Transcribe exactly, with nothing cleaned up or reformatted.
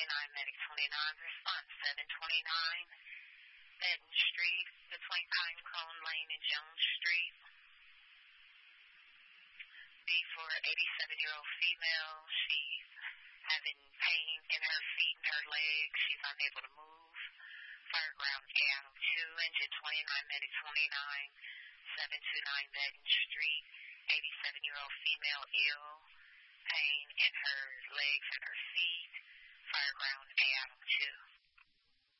twenty-nine, medic twenty-nine, response seven twenty-nine, Benton Street, between Pinecone Lane and Jones Street. B for eighty-seven-year-old female. She's having pain in her feet and her legs. She's unable to move. Fireground A I O two, engine twenty-nine, medic twenty-nine, seven twenty-nine Benton Street. eighty-seven-year-old female ill. Pain in her legs and her feet. Fireground A I O two.